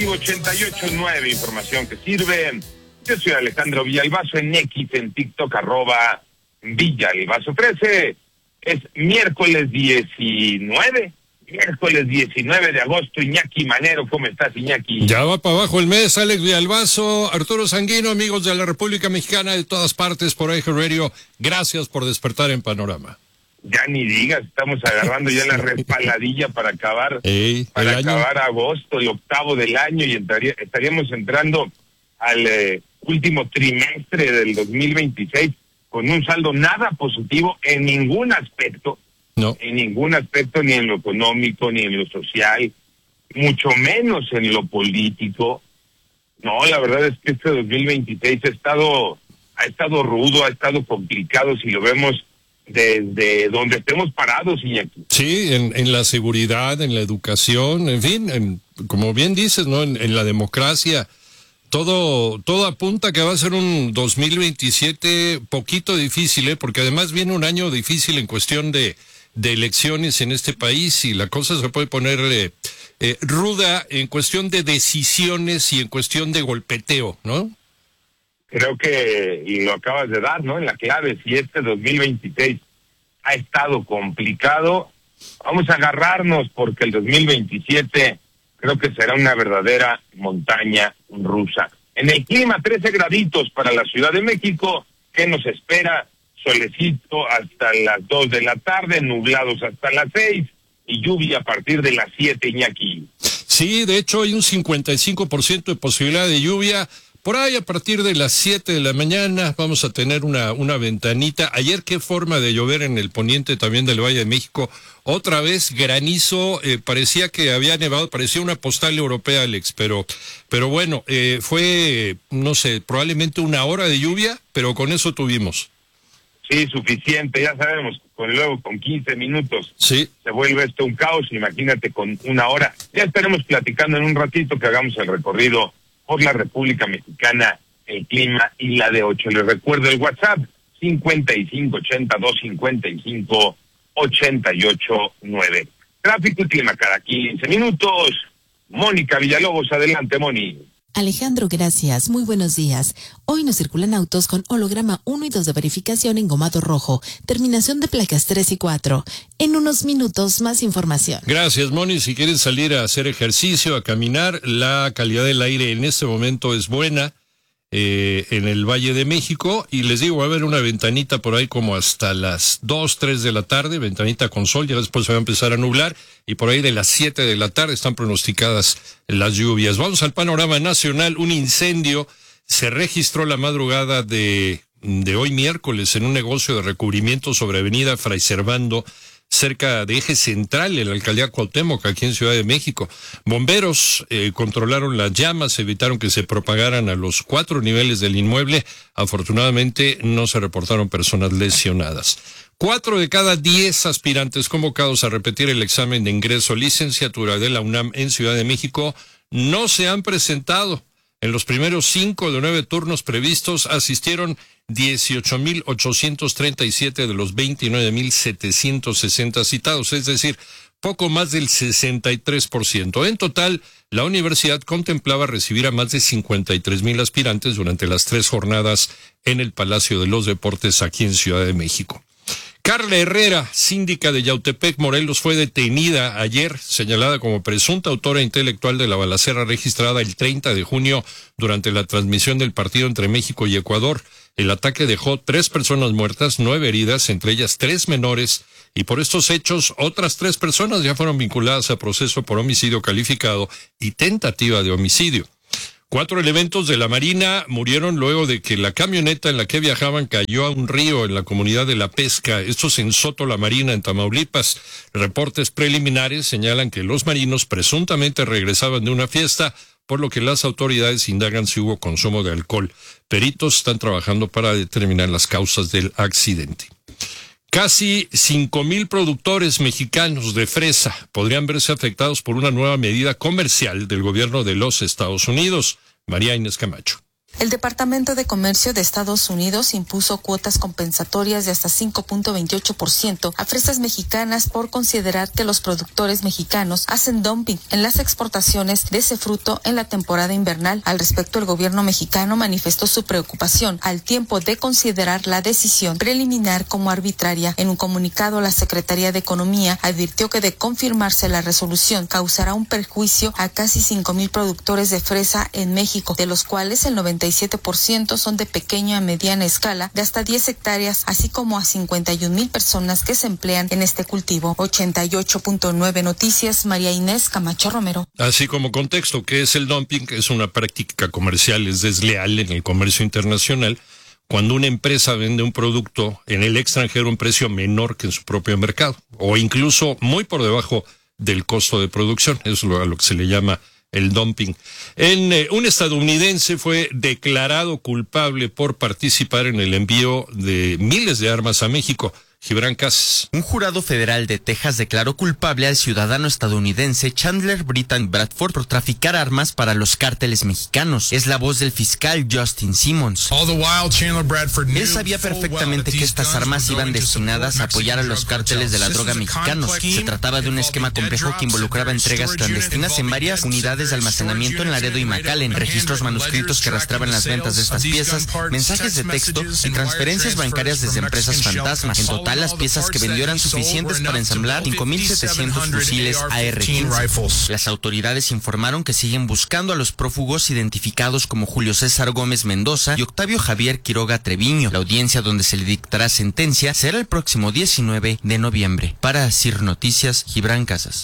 88.9, información que sirve. Yo soy Alejandro Villalbazo en X, en TikTok, @Villalbazo13. Es miércoles 19 de agosto. Iñaki Manero, ¿cómo estás, Iñaki? Ya va para abajo el mes, Alex Villalbazo, Arturo Sanguino, amigos de la República Mexicana de todas partes por Eje Radio, gracias por despertar en Panorama. Ya ni digas, estamos agarrando ya la respaladilla para acabar agosto, el octavo del año, y estaríamos entrando al último trimestre del 2026 con un saldo nada positivo en ningún aspecto. No. En ningún aspecto, ni en lo económico, ni en lo social, mucho menos en lo político. No, la verdad es que este 2026 ha estado rudo, ha estado complicado, si lo vemos desde donde estemos parados, Iñaki. Sí, en la seguridad, en la educación, en fin, como bien dices, ¿no? En la democracia, todo apunta que va a ser un 2027 poquito difícil, porque además viene un año difícil en cuestión de elecciones en este país, y la cosa se puede poner ruda en cuestión de decisiones y en cuestión de golpeteo, ¿no? Creo que, y lo acabas de dar, ¿no?, en la clave, si este 2026 ha estado complicado, vamos a agarrarnos, porque el 2027 creo que será una verdadera montaña rusa. En el clima, 13 graditos para la Ciudad de México. ¿Qué nos espera? Solecito hasta las 2 de la tarde, nublados hasta las 6 y lluvia a partir de las 7, Iñaki. Sí, de hecho hay un 55% de posibilidad de lluvia. Por ahí a partir de las 7 de la mañana vamos a tener una ventanita. Ayer qué forma de llover en el poniente también del Valle de México. Otra vez granizo, parecía que había nevado, parecía una postal europea, Alex, pero bueno, fue, no sé, probablemente una hora de lluvia, pero con eso tuvimos. Sí, suficiente, ya sabemos, luego con 15 minutos sí, se vuelve esto un caos, imagínate con una hora. Ya estaremos platicando en un ratito que hagamos el recorrido por la República Mexicana, el clima y la de 8. Les recuerdo el WhatsApp, 5582558889. Tráfico y clima cada 15 minutos. Mónica Villalobos, adelante, Moni. Alejandro, gracias. Muy buenos días. Hoy nos circulan autos con holograma 1 y 2 de verificación engomado rojo. Terminación de placas 3 y 4. En unos minutos, más información. Gracias, Moni. Si quieren salir a hacer ejercicio, a caminar, la calidad del aire en este momento es buena en el Valle de México. Y les digo, va a haber una ventanita por ahí como hasta las 2, 3 de la tarde, ventanita con sol, ya después se va a empezar a nublar. Y por ahí de las 7 de la tarde están pronosticadas las lluvias. Vamos al panorama nacional. Un incendio se registró la madrugada de hoy miércoles en un negocio de recubrimiento sobre avenida Fray Servando, cerca de Eje Central, en la alcaldía Cuauhtémoc, aquí en Ciudad de México. Bomberos controlaron las llamas, evitaron que se propagaran a los 4 niveles del inmueble. Afortunadamente no se reportaron personas lesionadas. 4 de cada 10 aspirantes convocados a repetir el examen de ingreso licenciatura de la UNAM en Ciudad de México no se han presentado. En los primeros 5 de 9 turnos previstos asistieron 18,837 de los 29,760 citados, es decir, poco más del 63%. En total, la universidad contemplaba recibir a más de 53,000 aspirantes durante las 3 jornadas en el Palacio de los Deportes aquí en Ciudad de México. Carla Herrera, síndica de Yautepec, Morelos, fue detenida ayer, señalada como presunta autora intelectual de la balacera registrada el 30 de junio durante la transmisión del partido entre México y Ecuador. El ataque dejó 3 personas muertas, 9 heridas, entre ellas 3 menores, y por estos hechos otras 3 personas ya fueron vinculadas a proceso por homicidio calificado y tentativa de homicidio. 4 elementos de la Marina murieron luego de que la camioneta en la que viajaban cayó a un río en la comunidad de La Pesca. Esto es en Soto La Marina, en Tamaulipas. Reportes preliminares señalan que los marinos presuntamente regresaban de una fiesta, por lo que las autoridades indagan si hubo consumo de alcohol. Peritos están trabajando para determinar las causas del accidente. Casi 5,000 productores mexicanos de fresa podrían verse afectados por una nueva medida comercial del gobierno de los Estados Unidos. María Inés Camacho. El Departamento de Comercio de Estados Unidos impuso cuotas compensatorias de hasta 5.28% a fresas mexicanas por considerar que los productores mexicanos hacen dumping en las exportaciones de ese fruto en la temporada invernal. Al respecto, el gobierno mexicano manifestó su preocupación al tiempo de considerar la decisión preliminar como arbitraria. En un comunicado, la Secretaría de Economía advirtió que de confirmarse la resolución causará un perjuicio a casi 5,000 productores de fresa en México, de los cuales el 97% son de pequeña a mediana escala de hasta 10 hectáreas, así como a 51,000 personas que se emplean en este cultivo. 88.9 Noticias, María Inés Camacho Romero. Así como contexto, ¿qué es el dumping? Es una práctica comercial, es desleal en el comercio internacional cuando una empresa vende un producto en el extranjero a un precio menor que en su propio mercado, o incluso muy por debajo del costo de producción. Eso es a lo que se le llama el dumping. Un estadounidense fue declarado culpable por participar en el envío de miles de armas a México. Gibran Casas. Un jurado federal de Texas declaró culpable al ciudadano estadounidense Chandler Britton Bradford por traficar armas para los cárteles mexicanos. Es la voz del fiscal Justin Simmons. Él sabía perfectamente que estas armas iban destinadas a apoyar a los cárteles de la droga mexicanos. Se trataba de un esquema complejo que involucraba entregas clandestinas en varias unidades de almacenamiento en Laredo y McAllen, registros manuscritos que arrastraban las ventas de estas piezas, mensajes de texto y transferencias bancarias desde empresas fantasma. En total, las piezas que vendió eran suficientes para ensamblar 5,700 fusiles AR-15. Las autoridades informaron que siguen buscando a los prófugos identificados como Julio César Gómez Mendoza y Octavio Javier Quiroga Treviño. La audiencia donde se le dictará sentencia será el próximo 19 de noviembre. Para CIR Noticias, Gibran Casas.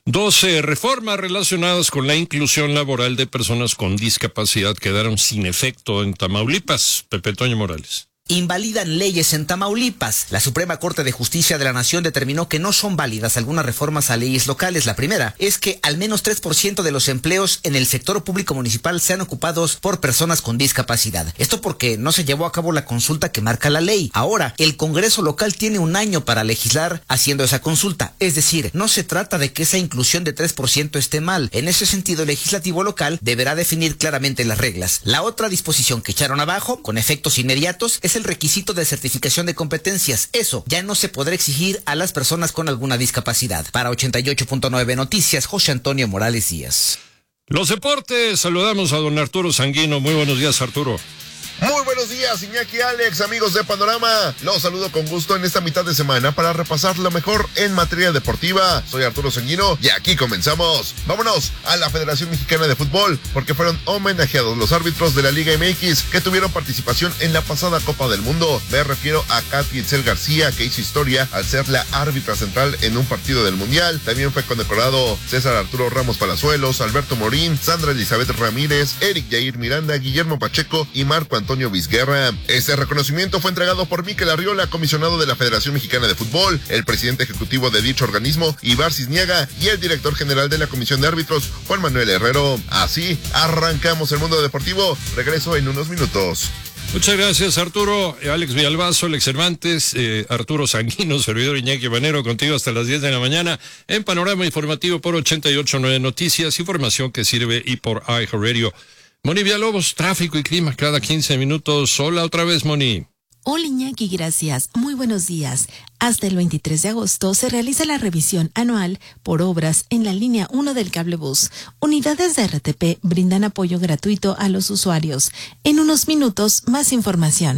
12 reformas relacionadas con la inclusión laboral de personas con discapacidad quedaron sin efecto en Tamaulipas. Pepe Toño Morales. Invalidan leyes en Tamaulipas. La Suprema Corte de Justicia de la Nación determinó que no son válidas algunas reformas a leyes locales. La primera es que al menos 3% de los empleos en el sector público municipal sean ocupados por personas con discapacidad. Esto porque no se llevó a cabo la consulta que marca la ley. Ahora, el Congreso local tiene un año para legislar haciendo esa consulta. Es decir, no se trata de que esa inclusión de 3% esté mal. En ese sentido, el legislativo local deberá definir claramente las reglas. La otra disposición que echaron abajo, con efectos inmediatos, es el requisito de certificación de competencias. Eso ya no se podrá exigir a las personas con alguna discapacidad. Para 88.9 Noticias, José Antonio Morales Díaz. Los deportes, saludamos a don Arturo Sanguino. Muy buenos días, Arturo. Muy buenos días, Iñaki, Alex, amigos de Panorama. Los saludo con gusto en esta mitad de semana para repasar lo mejor en materia deportiva. Soy Arturo Sanguino y aquí comenzamos. Vámonos a la Federación Mexicana de Fútbol, porque fueron homenajeados los árbitros de la Liga MX que tuvieron participación en la pasada Copa del Mundo. Me refiero a Katy Itzel García, que hizo historia al ser la árbitra central en un partido del Mundial. También fue condecorado César Arturo Ramos Palazuelos, Alberto Morín, Sandra Elizabeth Ramírez, Eric Yair Miranda, Guillermo Pacheco y Marco Antonio Vizguerra. Este reconocimiento fue entregado por Mikel Arriola, comisionado de la Federación Mexicana de Fútbol, el presidente ejecutivo de dicho organismo, Ibar Cisniega, y el director general de la Comisión de Árbitros, Juan Manuel Herrero. Así arrancamos el mundo deportivo. Regreso en unos minutos. Muchas gracias, Arturo. Alex Villalbazo, Alex Cervantes, Arturo Sanguino, servidor Iñaki Banero, contigo hasta las 10 de la mañana en Panorama Informativo por 88.9 Noticias, información que sirve, y por iHeartRadio. Moni Villalobos, tráfico y clima cada 15 minutos. Hola otra vez, Moni. Hola Iñaki, gracias. Muy buenos días. Hasta el 23 de agosto se realiza la revisión anual por obras en la línea 1 del cablebús. Unidades de RTP brindan apoyo gratuito a los usuarios. En unos minutos, más información.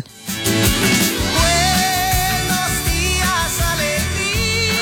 Buenos días, alegría.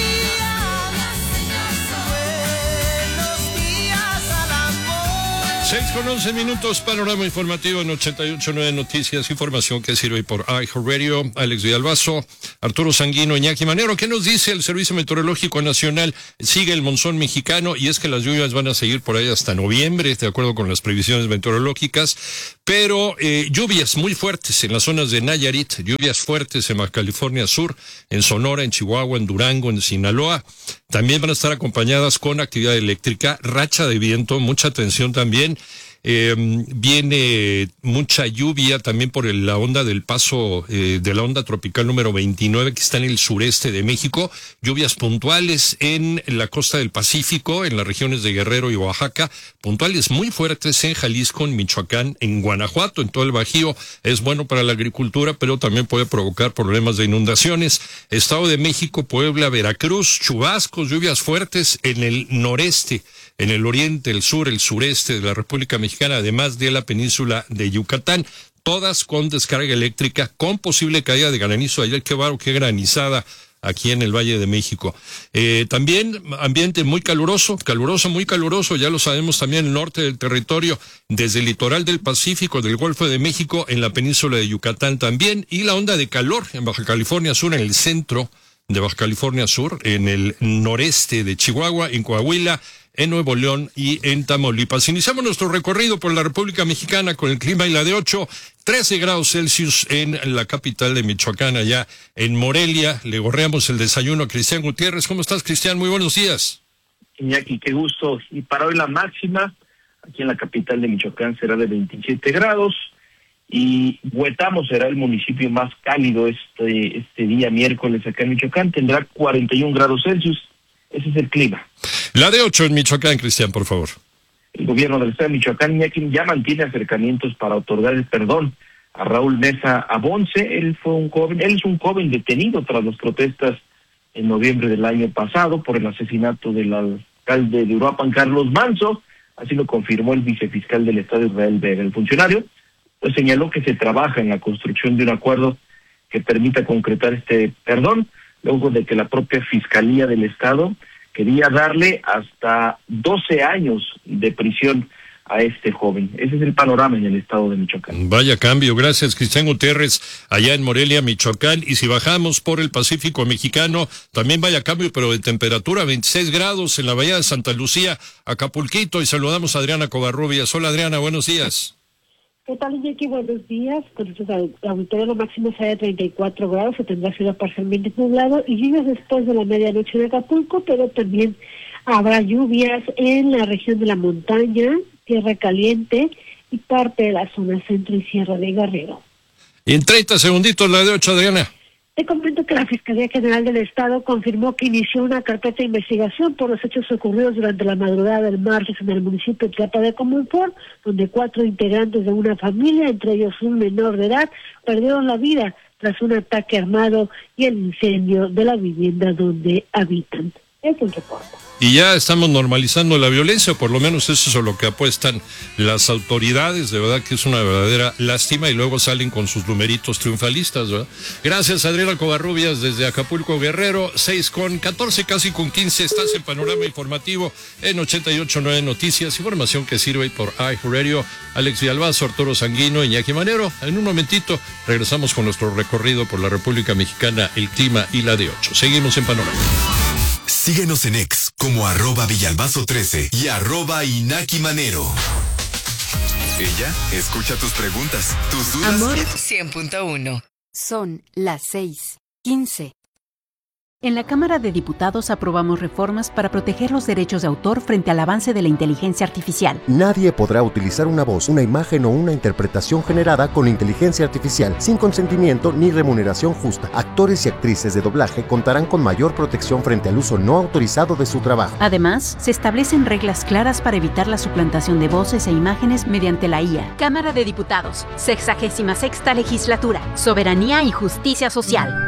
Buenos días al amor. 6:11, Panorama Informativo en 88.9 Noticias, información que sirve por iHeartRadio. Alex Villalbazo, Arturo Sanguino, Iñaki Manero. ¿Qué nos dice el Servicio Meteorológico Nacional? Sigue el monzón mexicano y es que las lluvias van a seguir por ahí hasta noviembre, de acuerdo con las previsiones meteorológicas, pero lluvias muy fuertes en las zonas de Nayarit, lluvias fuertes en Baja California Sur, en Sonora, en Chihuahua, en Durango, en Sinaloa. También van a estar acompañadas con actividad eléctrica, racha de viento, mucha atención también Viene mucha lluvia también por la onda del paso de la onda tropical número 29 que está en el sureste de México. Lluvias puntuales en la costa del Pacífico, en las regiones de Guerrero y Oaxaca. Puntuales muy fuertes en Jalisco, en Michoacán, en Guanajuato, en todo el Bajío. Es bueno para la agricultura, pero también puede provocar problemas de inundaciones. Estado de México, Puebla, Veracruz, chubascos, lluvias fuertes en el noreste, en el oriente, el sur, el sureste de la República Mexicana, además de la península de Yucatán, todas con descarga eléctrica, con posible caída de granizo. Ayer qué baro, qué granizada aquí en el Valle de México. También ambiente muy caluroso, muy caluroso, ya lo sabemos también en el norte del territorio, desde el litoral del Pacífico, del Golfo de México, en la península de Yucatán también, y la onda de calor en Baja California Sur, en el centro de Baja California Sur, en el noreste de Chihuahua, en Coahuila, en Nuevo León y en Tamaulipas. Iniciamos nuestro recorrido por la República Mexicana con el clima y la de 13 grados Celsius en la capital de Michoacán, allá en Morelia. Le gorreamos el desayuno a Cristian Gutiérrez. ¿Cómo estás, Cristian? Muy buenos días. Iñaki, qué gusto. Y para hoy la máxima, aquí en la capital de Michoacán, será de 27 grados. Y Huetamo será el municipio más cálido este día miércoles acá en Michoacán. Tendrá 41 grados Celsius. Ese es el clima. La de 8 en Michoacán, Cristian, por favor. El gobierno del estado de Michoacán, Iñaki, ya mantiene acercamientos para otorgar el perdón a Raúl Mesa Abonce. Él es un joven detenido tras las protestas en noviembre del año pasado por el asesinato del alcalde de Uruapan, Carlos Manzo. Así lo confirmó el vicefiscal del estado, Israel Vega. El funcionario pues señaló que se trabaja en la construcción de un acuerdo que permita concretar este perdón, luego de que la propia Fiscalía del Estado quería darle hasta 12 años de prisión a este joven. Ese es el panorama en el estado de Michoacán. Vaya cambio, gracias Cristian Gutiérrez, allá en Morelia, Michoacán. Y si bajamos por el Pacífico mexicano, también vaya cambio, pero de temperatura, 26 grados en la bahía de Santa Lucía, Acapulquito. Y saludamos a Adriana Covarrubias. Hola Adriana, buenos días. ¿Qué tal, Iñaki? Buenos días. Con nuestro auditorio lo máximo será de 34 grados, se tendrá cielo parcialmente nublado y lluvias después de la medianoche de Acapulco, pero también habrá lluvias en la región de la montaña, Tierra Caliente y parte de la zona centro y sierra de Guerrero. Y en 30 segunditos la de 8, Adriana. Te comento que la Fiscalía General del Estado confirmó que inició una carpeta de investigación por los hechos ocurridos durante la madrugada del martes en el municipio de Tlapa de Comonfort, donde 4 integrantes de una familia, entre ellos un menor de edad, perdieron la vida tras un ataque armado y el incendio de la vivienda donde habitan. Es el reporte. Y ya estamos normalizando la violencia, por lo menos eso es a lo que apuestan las autoridades. De verdad que es una verdadera lástima y luego salen con sus numeritos triunfalistas, ¿verdad? Gracias, Adriana Covarrubias, desde Acapulco, Guerrero. 6:14, casi con 15, estás en Panorama Informativo en 88.9 Noticias, información que sirve por iHeartRadio. Alex Villalbazo, Arturo Sanguino, Iñaki Manero. En un momentito regresamos con nuestro recorrido por la República Mexicana, el clima y la de 8. Seguimos en Panorama. Síguenos en X como @Villalbazo13 y @Inaki Manero. Ella escucha tus preguntas, tus dudas. Amor 100.1. Son las 6:15. En la Cámara de Diputados aprobamos reformas para proteger los derechos de autor frente al avance de la inteligencia artificial. Nadie podrá utilizar una voz, una imagen o una interpretación generada con inteligencia artificial sin consentimiento ni remuneración justa. Actores y actrices de doblaje contarán con mayor protección frente al uso no autorizado de su trabajo. Además, se establecen reglas claras para evitar la suplantación de voces e imágenes mediante la IA. Cámara de Diputados, 66ª Legislatura, Soberanía y Justicia Social.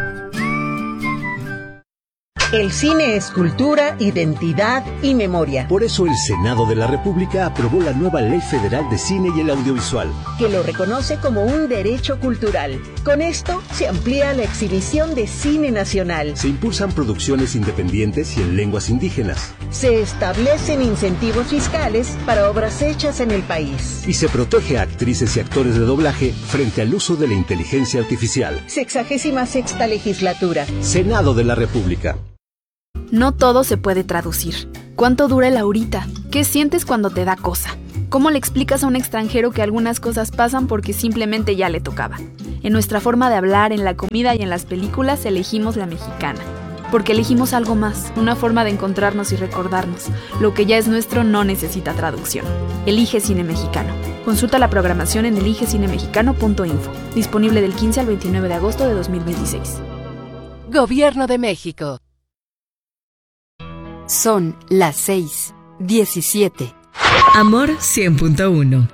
El cine es cultura, identidad y memoria. Por eso el Senado de la República aprobó la nueva Ley Federal de Cine y el Audiovisual, que lo reconoce como un derecho cultural. Con esto se amplía la exhibición de cine nacional. Se impulsan producciones independientes y en lenguas indígenas. Se establecen incentivos fiscales para obras hechas en el país. Y se protege a actrices y actores de doblaje frente al uso de la inteligencia artificial. 66ª Legislatura. Senado de la República. No todo se puede traducir. ¿Cuánto dura el ahorita? ¿Qué sientes cuando te da cosa? ¿Cómo le explicas a un extranjero que algunas cosas pasan porque simplemente ya le tocaba? En nuestra forma de hablar, en la comida y en las películas elegimos la mexicana. porque elegimos algo más, una forma de encontrarnos y recordarnos. Lo que ya es nuestro no necesita traducción. Elige Cine Mexicano. Consulta la programación en eligecinemexicano.info. Disponible del 15 al 29 de agosto de 2026. Gobierno de México. Son las 6:17. Amor 100.1.